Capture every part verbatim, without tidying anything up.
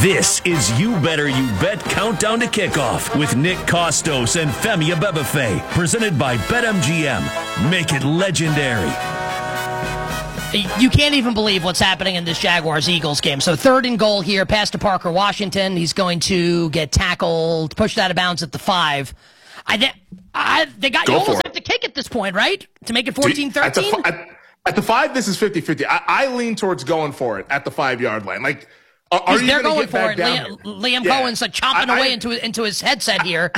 This is You Better You Bet Countdown to Kickoff with Nick Kostos and Femi Abebefe, presented by BetMGM. Make it legendary. You can't even believe what's happening in this Jaguars-Eagles game. So third and goal here, pass to Parker Washington. He's going to get tackled, pushed out of bounds at the five. I, I they got Go you almost for have to kick at this point, right? To make it fourteen thirteen? At, at, at the five, this is fifty-fifty. I, I lean towards going for it at the five-yard line. Like, are, are you They're going going get for back it. down Liam, here? Liam Yeah. Cohen's like chomping I, away I, into into his headset here.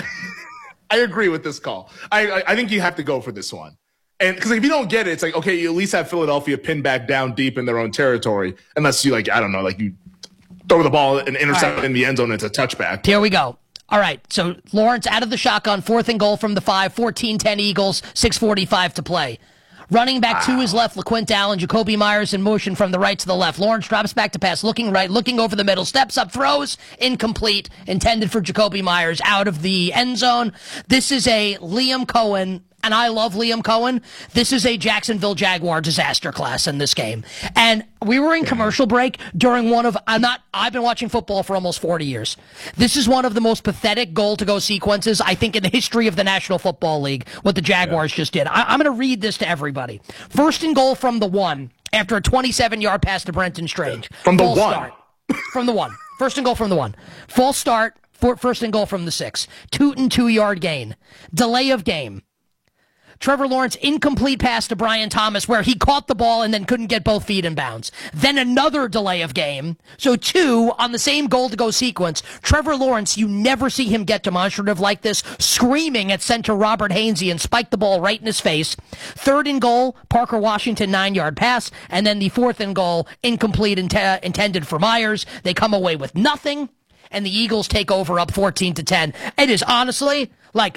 I agree with this call. I, I, I think you have to go for this one. And because like, if you don't get it, it's like, okay, you at least have Philadelphia pinned back down deep in their own territory, unless you, like, I don't know, like you throw the ball and intercept right. in the end zone and it's a touchback. Here we go. All right, so Lawrence out of the shotgun, fourth and goal from the five, fourteen ten Eagles, six forty-five to play. Running back wow. to his left, LaQuint Allen, Jacoby Myers in motion from the right to the left. Lawrence drops back to pass, looking right, looking over the middle, steps up, throws, incomplete, intended for Jacoby Myers out of the end zone. This is a Liam Cohen, and I love Liam Cohen. This is a Jacksonville Jaguar disaster class in this game. And we were in commercial break during one of, I'm not, I've been watching football for almost forty years. This is one of the most pathetic goal-to-go sequences, I think, in the history of the National Football League, what the Jaguars yeah. just did. I, I'm going to read this to everybody. First and goal from the one, after a twenty-seven-yard pass to Brenton Strange. From the False one. Start. From the one. First and goal from the one. False start, for, first and goal from the six. Toot and two-yard gain. Delay of game. Trevor Lawrence, incomplete pass to Brian Thomas where he caught the ball and then couldn't get both feet in bounds. Then another delay of game. So two on the same goal-to-go sequence. Trevor Lawrence, you never see him get demonstrative like this, screaming at center Robert Hainsey and spiked the ball right in his face. Third and goal, Parker Washington, nine-yard pass. And then the fourth and goal, incomplete int- intended for Myers. They come away with nothing, and the Eagles take over up fourteen to ten. It is honestly like...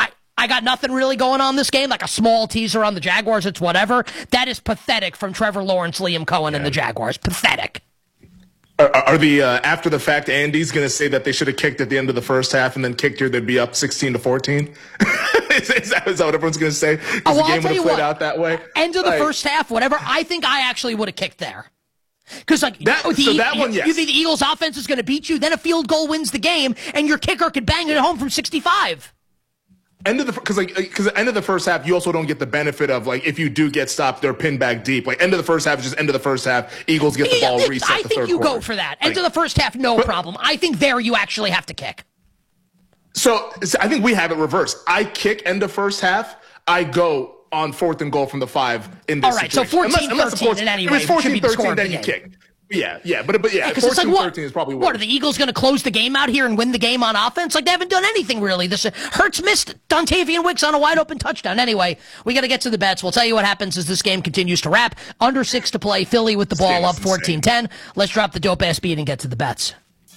I got nothing really going on this game, like a small teaser on the Jaguars, it's whatever. That is pathetic from Trevor Lawrence, Liam Cohen, yeah. and the Jaguars. Pathetic. Are, are the uh, after the fact Andy's going to say that they should have kicked at the end of the first half and then kicked here, they'd be up sixteen to fourteen? is, is, that, is that what everyone's going to say? Because oh, well, the game would have played what, out that way? End of the like, first half, whatever. I think I actually would have kicked there. Because like that, the, so that one, yes. you think the Eagles' offense is going to beat you, then a field goal wins the game, and your kicker could bang it home from sixty-five. End of the because like because end of the first half, you also don't get the benefit of like if you do get stopped, they're pinned back deep. Like end of the first half is just end of the first half. Eagles get the ball yeah, reset. I the think third you quarter. go for that. End like, of the first half, no but, problem. I think there you actually have to kick. So, so I think we have it reversed. I kick end of first half. I go on fourth and goal from the five in this All right, situation. so fourteen unless, unless, thirteen in any if way it's fourteen thirteen, then the you game. kick. Yeah, yeah, but but yeah, yeah fourteen like, thirteen is probably worse. What, are the Eagles going to close the game out here and win the game on offense? Like, they haven't done anything, really. This Hurts missed Dontavian Wicks on a wide-open touchdown. Anyway, we got to get to the bets. We'll tell you what happens as this game continues to wrap. Under six to play, Philly with the ball up fourteen ten. Let's drop the dope-ass beat and get to the bets.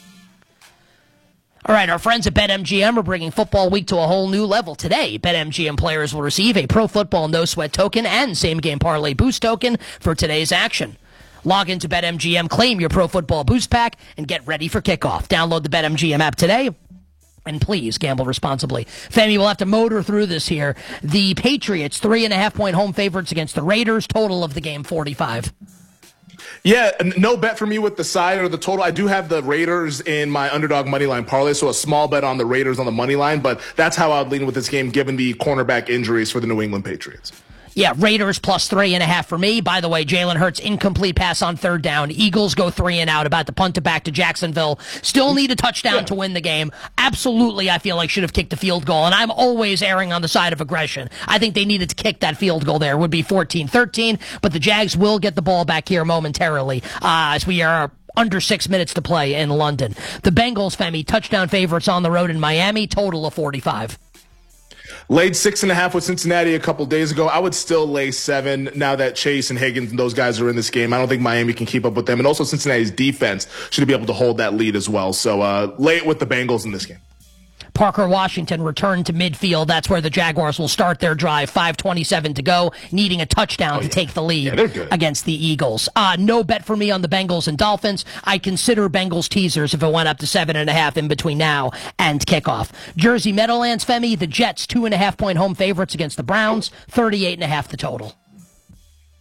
All right, our friends at BetMGM are bringing football week to a whole new level. Today, BetMGM players will receive a Pro Football No Sweat token and same-game parlay boost token for today's action. Log into BetMGM, claim your Pro Football Boost Pack, and get ready for kickoff. Download the BetMGM app today, and please gamble responsibly. Femi, we'll have to motor through this here. The Patriots, three and a half point home favorites against the Raiders. Total of the game, forty-five. Yeah, no bet for me with the side or the total. I do have the Raiders in my underdog money line parlay, so a small bet on the Raiders on the money line, but that's how I would lean with this game given the cornerback injuries for the New England Patriots. Yeah, Raiders plus three and a half for me. By the way, Jalen Hurts, incomplete pass on third down. Eagles go three and out, about to punt it back to Jacksonville. Still need a touchdown yeah. to win the game. Absolutely, I feel like should have kicked the field goal, and I'm always erring on the side of aggression. I think they needed to kick that field goal there. It would be fourteen thirteen, but the Jags will get the ball back here momentarily uh, as we are under six minutes to play in London. The Bengals, Femi, touchdown favorites on the road in Miami, total of forty-five. Laid six and a half with Cincinnati a couple days ago. I would still lay seven now that Chase and Higgins and those guys are in this game. I don't think Miami can keep up with them. And also Cincinnati's defense should be able to hold that lead as well. So uh, lay it with the Bengals in this game. Parker Washington returned to midfield. That's where the Jaguars will start their drive. five twenty-seven to go, needing a touchdown oh, to yeah. take the lead yeah, against the Eagles. Uh, no bet for me on the Bengals and Dolphins. I consider Bengals teasers if it went up to seven and a half in between now and kickoff. Jersey Meadowlands, Femi, the Jets, two and a half point home favorites against the Browns, thirty-eight and a half the total.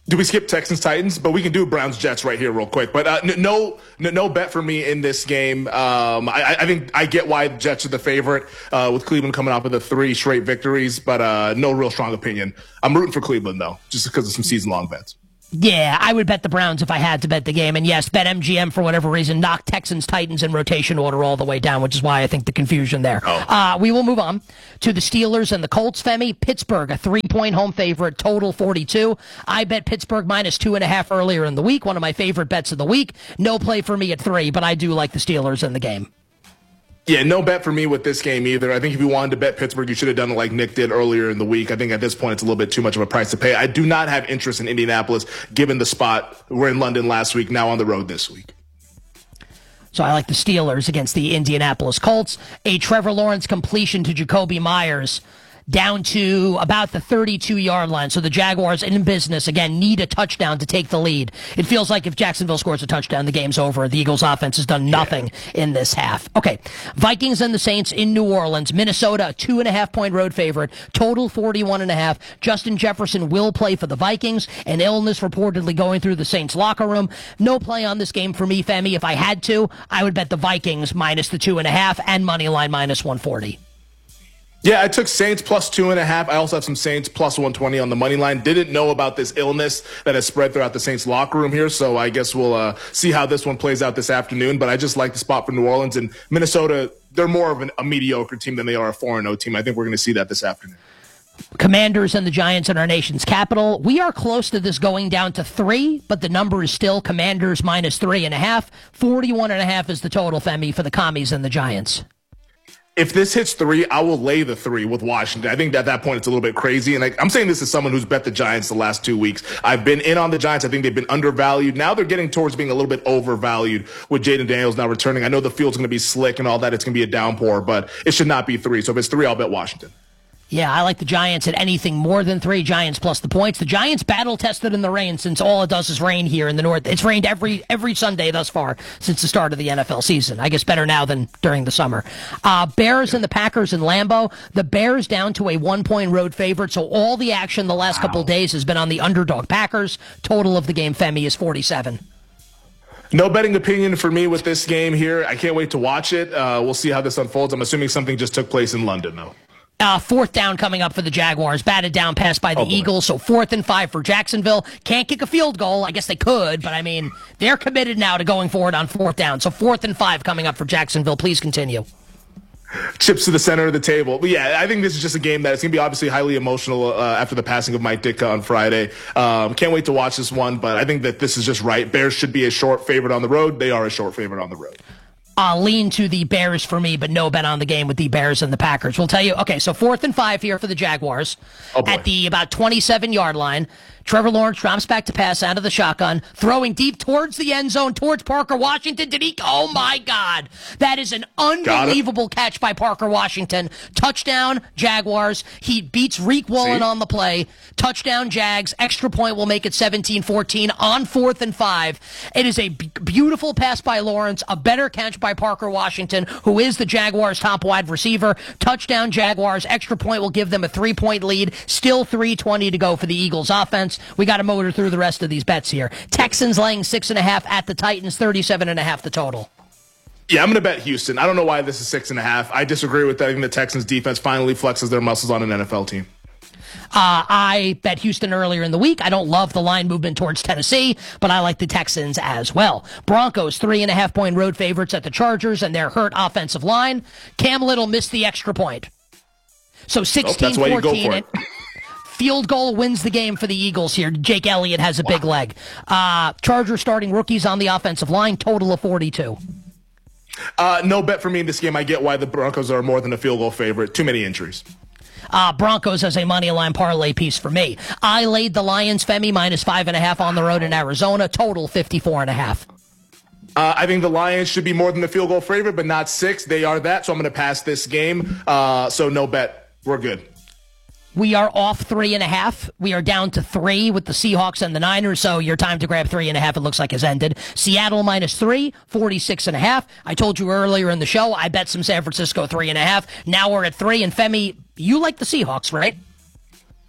Do we skip Texans Titans? But we can do Browns Jets right here real quick. But uh, no, no, no bet for me in this game. Um, I, I think I get why the Jets are the favorite uh, with Cleveland coming off of the three straight victories. But uh, no real strong opinion. I'm rooting for Cleveland though, just because of some season long bets. Yeah, I would bet the Browns if I had to bet the game. And yes, BetMGM, for whatever reason, knocked Texans, Titans in rotation order all the way down, which is why I think the confusion there. Oh. Uh, we will move on to the Steelers and the Colts, Femi. Pittsburgh, a three-point home favorite, total forty-two. I bet Pittsburgh minus two and a half earlier in the week, one of my favorite bets of the week. No play for me at three, but I do like the Steelers in the game. Yeah, no bet for me with this game either. I think if you wanted to bet Pittsburgh, you should have done it like Nick did earlier in the week. I think at this point it's a little bit too much of a price to pay. I do not have interest in Indianapolis, given the spot. We're in London last week, now on the road this week. So I like the Steelers against the Indianapolis Colts. A Trevor Lawrence completion to Jacoby Myers down to about the thirty-two-yard line. So the Jaguars in business, again, need a touchdown to take the lead. It feels like if Jacksonville scores a touchdown, the game's over. The Eagles' offense has done nothing yeah. in this half. Okay, Vikings and the Saints in New Orleans. Minnesota, a two-and-a-half-point road favorite. Total forty-one and a half. Justin Jefferson will play for the Vikings. An illness reportedly going through the Saints' locker room. No play on this game for me, Femi. If I had to, I would bet the Vikings minus the two and a half and money line minus one forty. Yeah, I took Saints plus two and a half. I also have some Saints plus one twenty on the money line. Didn't know about this illness that has spread throughout the Saints locker room here, so I guess we'll uh, see how this one plays out this afternoon. But I just like the spot for New Orleans and Minnesota. They're more of an, a mediocre team than they are a four and oh team. I think we're going to see that this afternoon. Commanders and the Giants in our nation's capital. We are close to this going down to three, but the number is still Commanders minus three and a half. forty-one and a half is the total, Femi, for the Commies and the Giants. If this hits three, I will lay the three with Washington. I think at that point it's a little bit crazy. And I, I'm saying this as someone who's bet the Giants the last two weeks. I've been in on the Giants. I think they've been undervalued. Now they're getting towards being a little bit overvalued with Jaden Daniels now returning. I know the field's going to be slick and all that. It's going to be a downpour, but it should not be three. So if it's three, I'll bet Washington. Yeah, I like the Giants at anything more than three. Giants plus the points. The Giants battle tested in the rain since all it does is rain here in the north. It's rained every every Sunday thus far since the start of the N F L season. I guess better now than during the summer. Uh, Bears and the Packers in Lambeau. The Bears down to a one-point road favorite, so all the action the last wow. couple of days has been on the underdog Packers. Total of the game, Femi, is forty-seven. No betting opinion for me with this game here. I can't wait to watch it. Uh, we'll see how this unfolds. I'm assuming something just took place in London, though. Uh, fourth down coming up for the Jaguars. Batted down pass by the oh, Eagles. So fourth and five for Jacksonville. Can't kick a field goal. I guess they could, but I mean, they're committed now to going forward on fourth down. So fourth and five coming up for Jacksonville. Please continue. Chips to the center of the table. But yeah, I think this is just a game that's going to be obviously highly emotional uh, after the passing of Mike Ditka on Friday. Um, can't wait to watch this one, but I think that this is just right. Bears should be a short favorite on the road. They are a short favorite on the road. I'll lean to the Bears for me, but no bet on the game with the Bears and the Packers. We'll tell you, okay, so fourth and five here for the Jaguars oh at the about twenty-seven-yard line. Trevor Lawrence drops back to pass out of the shotgun, throwing deep towards the end zone, towards Parker Washington. Did he? Oh, my God. That is an unbelievable catch by Parker Washington. Touchdown, Jaguars. He beats Reek Wallen See? on the play. Touchdown, Jags. Extra point will make it seventeen fourteen on fourth and five. It is a b- beautiful pass by Lawrence, a better catch by Parker Washington, who is the Jaguars' top wide receiver. Touchdown, Jaguars. Extra point will give them a three-point lead. Still three twenty to go for the Eagles' offense. We got to motor through the rest of these bets here. Texans laying six and a half at the Titans, thirty-seven and a half the total. Yeah, I'm going to bet Houston. I don't know why this is six and a half. I disagree with that. I think the Texans defense finally flexes their muscles on an N F L team. Uh, I bet Houston earlier in the week. I don't love the line movement towards Tennessee, but I like the Texans as well. Broncos, three and a half point road favorites at the Chargers and their hurt offensive line. Cam Little missed the extra point. So sixteen fourteen. Oh, that's why you go for it. Field goal wins the game for the Eagles here. Jake Elliott has a wow. big leg. Uh, Chargers starting rookies on the offensive line, total of forty-two. Uh, no bet for me in this game. I get why the Broncos are more than a field goal favorite. Too many injuries. Uh, Broncos as a money line parlay piece for me. I laid the Lions, Femi, minus five and a half on the road in Arizona, total fifty-four and a half. Uh, I think the Lions should be more than the field goal favorite, but not six. They are that, so I'm going to pass this game. Uh, so no bet. We're good. We are off three and a half. We are down to three with the Seahawks and the Niners, so your time to grab three and a half, it looks like, has ended. Seattle minus three, forty-six and a half. I told you earlier in the show, I bet some San Francisco three and a half. Now we're at three, and Femi, you like the Seahawks, right?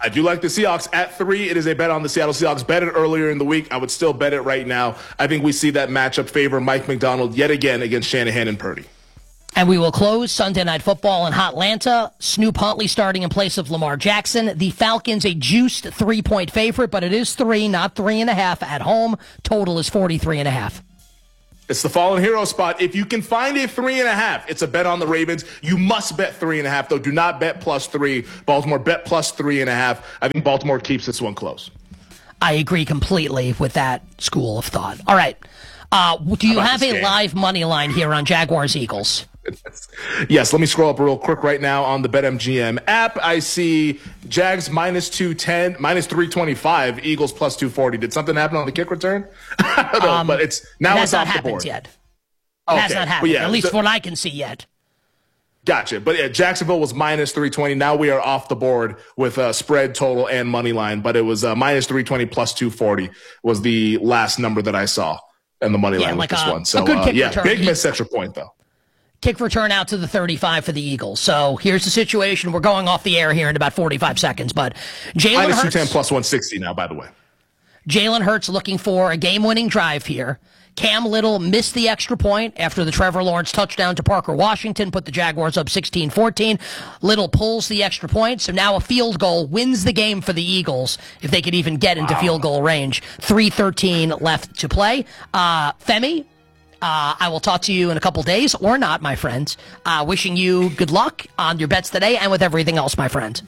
I do like the Seahawks at three. It is a bet on the Seattle Seahawks. Bet it earlier in the week. I would still bet it right now. I think we see that matchup favor Mike McDonald yet again against Shanahan and Purdy. And we will close Sunday Night Football in Hotlanta. Snoop Huntley starting in place of Lamar Jackson. The Falcons a juiced three-point favorite, but it is three, not three and a half at home. Total is forty-three and a half. It's the fallen hero spot. If you can find a three and a half, it's a bet on the Ravens. You must bet three and a half, though. Do not bet plus three. Baltimore bet plus three and a half. I think Baltimore keeps this one close. I agree completely with that school of thought. All right. Uh, do you have a live money line here on Jaguars Eagles? Yes, let me scroll up real quick right now on the BetMGM app. I see Jags minus two ten, minus three twenty-five, Eagles plus two forty. Did something happen on the kick return? I don't know, um, but it's now it's off the board. Yet. Okay. That's not happened, yeah, at least so, what I can see yet. Gotcha. But yeah, Jacksonville was minus three twenty. Now we are off the board with uh, spread, total, and money line. But it was uh, minus three twenty plus two forty was the last number that I saw in the money yeah, line like with this a, one. So, a good uh, kick yeah, return. big miss extra point, though. Kick return out to the thirty-five for the Eagles. So here's the situation. We're going off the air here in about forty-five seconds. But Jalen Hurts. minus two ten plus one sixty now, by the way. Jalen Hurts looking for a game-winning drive here. Cam Little missed the extra point after the Trevor Lawrence touchdown to Parker Washington, put the Jaguars up sixteen fourteen. Little pulls the extra point, so now a field goal wins the game for the Eagles, if they could even get into wow. field goal range. three thirteen left to play. Uh, Femi, uh, I will talk to you in a couple days, or not, my friends. Uh, wishing you good luck on your bets today and with everything else, my friend.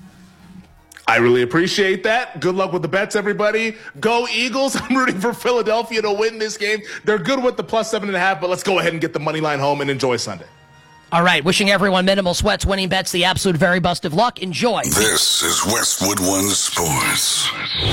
I really appreciate that. Good luck with the bets, everybody. Go Eagles. I'm rooting for Philadelphia to win this game. They're good with the plus seven and a half, but let's go ahead and get the money line home and enjoy Sunday. All right. Wishing everyone minimal sweats, winning bets, the absolute very best of luck. Enjoy. This is Westwood One Sports.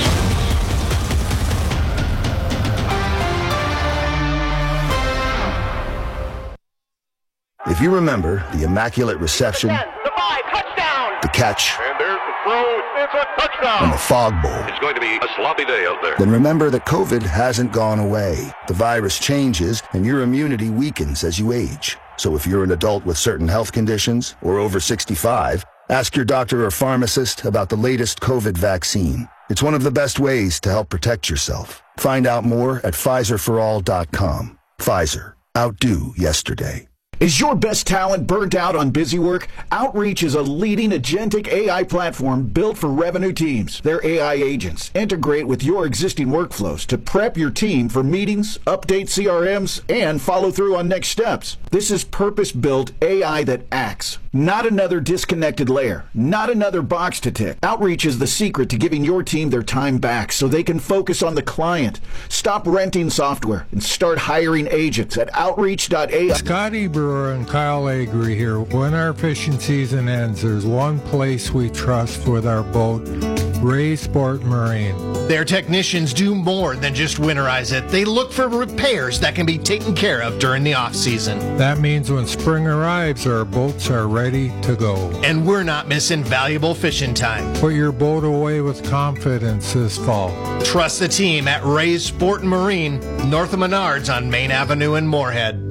If you remember the Immaculate Reception, the five, touchdown, the catch, and there's the throw, it's a touchdown, and the Fog Bowl, it's going to be a sloppy day out there. Then remember that COVID hasn't gone away. The virus changes, and your immunity weakens as you age. So if you're an adult with certain health conditions or over sixty-five, ask your doctor or pharmacist about the latest COVID vaccine. It's one of the best ways to help protect yourself. Find out more at Pfizer for all dot com. Pfizer. Outdo yesterday. Is your best talent burnt out on busy work? Outreach is a leading agentic A I platform built for revenue teams. Their A I agents integrate with your existing workflows to prep your team for meetings, update C R Ms, and follow through on next steps. This is purpose-built A I that acts, not another disconnected layer, not another box to tick. Outreach is the secret to giving your team their time back so they can focus on the client. Stop renting software and start hiring agents at outreach dot A I. Scotty Brewer and Kyle Agri here. When our fishing season ends, there's one place we trust with our boat, Ray Sport Marine. Their technicians do more than just winterize it. They look for repairs that can be taken care of during the off-season. That means when spring arrives, our boats are ready to go. And we're not missing valuable fishing time. Put your boat away with confidence this fall. Trust the team at Ray's Sport Marine, north of Menards on Main Avenue in Moorhead.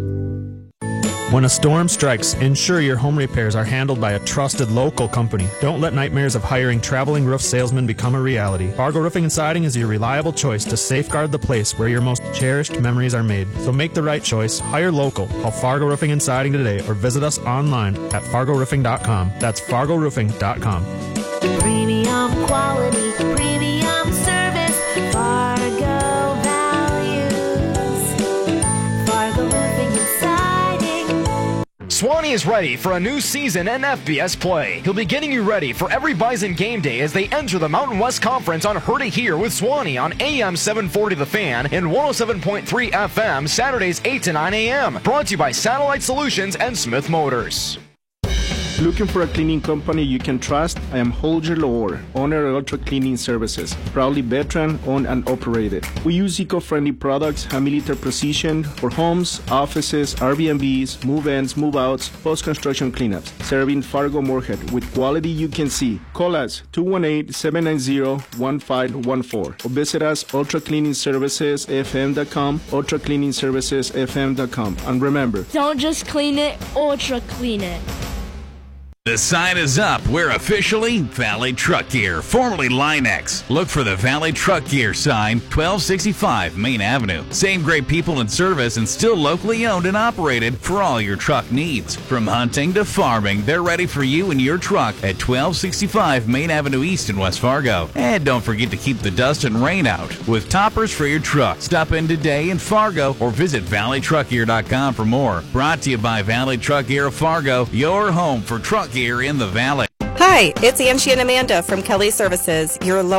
When a storm strikes, ensure your home repairs are handled by a trusted local company. Don't let nightmares of hiring traveling roof salesmen become a reality. Fargo Roofing and Siding is your reliable choice to safeguard the place where your most cherished memories are made. So make the right choice. Hire local. Call Fargo Roofing and Siding today or visit us online at fargo roofing dot com. That's fargo roofing dot com. Premium quality, premium service, Fargo values, Fargo Roofing and Siding. Swanee is ready for a new season in F B S play. He'll be getting you ready for every Bison game day as they enter the Mountain West Conference on Heard It Here with Swanee on A M seven forty The Fan and one oh seven point three F M Saturdays eight to nine A M Brought to you by Satellite Solutions and Smith Motors. Looking for a cleaning company you can trust? I am Holger Lohr, owner of Ultra Cleaning Services, proudly veteran owned and operated. We use eco-friendly products, high millimeter precision for homes, offices, Airbnbs, move-ins, move-outs, post-construction cleanups, serving Fargo Moorhead with quality you can see. Call us two one eight, seven nine zero, one five one four or visit us ultra cleaning services f m dot com, ultra cleaning services f m dot com. And remember, don't just clean it, ultra clean it. The sign is up. We're officially Valley Truck Gear, formerly Linex. Look for the Valley Truck Gear sign, twelve sixty-five Main Avenue. Same great people and service and still locally owned and operated for all your truck needs. From hunting to farming, they're ready for you and your truck at twelve sixty-five Main Avenue East in West Fargo. And don't forget to keep the dust and rain out with toppers for your truck. Stop in today in Fargo or visit valley truck gear dot com for more. Brought to you by Valley Truck Gear of Fargo, your home for truck gear in the Valley. Hi, it's Angie and Amanda from Kelly Services, your local